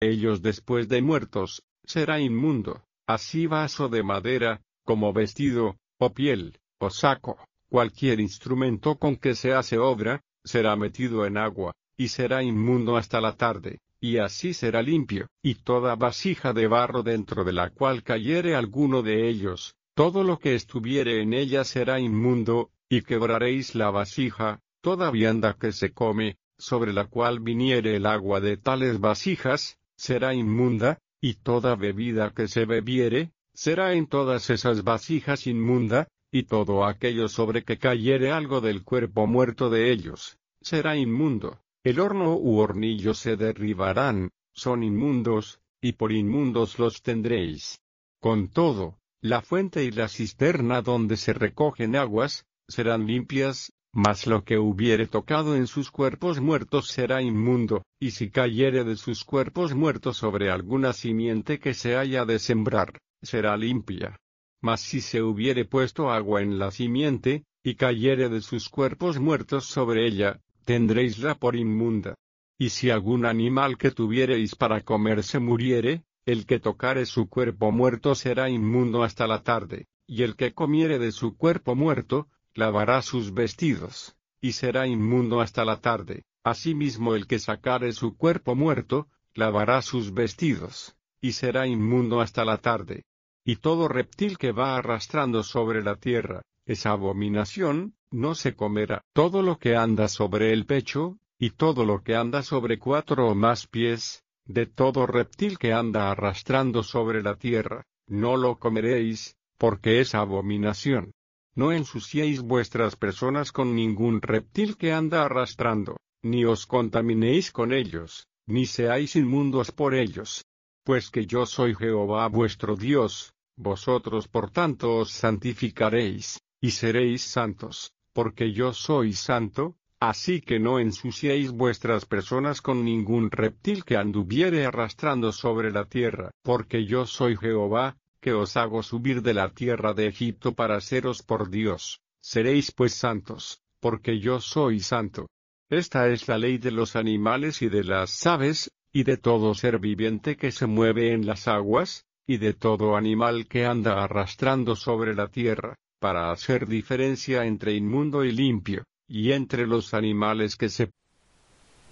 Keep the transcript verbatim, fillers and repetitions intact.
ellos después de muertos, será inmundo, así vaso de madera, como vestido, o piel, o saco, cualquier instrumento con que se hace obra, será metido en agua, y será inmundo hasta la tarde, y así será limpio. Y toda vasija de barro dentro de la cual cayere alguno de ellos, todo lo que estuviere en ella será inmundo, y quebraréis la vasija, toda vianda que se come, sobre la cual viniere el agua de tales vasijas, será inmunda, y toda bebida que se bebiere, será en todas esas vasijas inmunda, y todo aquello sobre que cayere algo del cuerpo muerto de ellos, será inmundo. El horno u hornillo se derribarán, son inmundos, y por inmundos los tendréis. Con todo, la fuente y la cisterna donde se recogen aguas, serán limpias, mas lo que hubiere tocado en sus cuerpos muertos será inmundo, y si cayere de sus cuerpos muertos sobre alguna simiente que se haya de sembrar, será limpia. Mas si se hubiere puesto agua en la simiente, y cayere de sus cuerpos muertos sobre ella, tendréisla por inmunda. Y si algún animal que tuviereis para comer se muriere, el que tocare su cuerpo muerto será inmundo hasta la tarde, y el que comiere de su cuerpo muerto, lavará sus vestidos, y será inmundo hasta la tarde. Asimismo el que sacare su cuerpo muerto, lavará sus vestidos, y será inmundo hasta la tarde. Y todo reptil que va arrastrando sobre la tierra, es abominación, no se comerá. Todo lo que anda sobre el pecho, y todo lo que anda sobre cuatro o más pies, de todo reptil que anda arrastrando sobre la tierra, no lo comeréis, porque es abominación. No ensuciéis vuestras personas con ningún reptil que anda arrastrando, ni os contaminéis con ellos, ni seáis inmundos por ellos. Pues que yo soy Jehová vuestro Dios, vosotros por tanto os santificaréis, y seréis santos, porque yo soy santo, así que no ensuciéis vuestras personas con ningún reptil que anduviere arrastrando sobre la tierra, porque yo soy Jehová, que os hago subir de la tierra de Egipto para seros por Dios. Seréis pues santos, porque yo soy santo. Esta es la ley de los animales y de las aves, y de todo ser viviente que se mueve en las aguas, y de todo animal que anda arrastrando sobre la tierra, para hacer diferencia entre inmundo y limpio, y entre los animales que se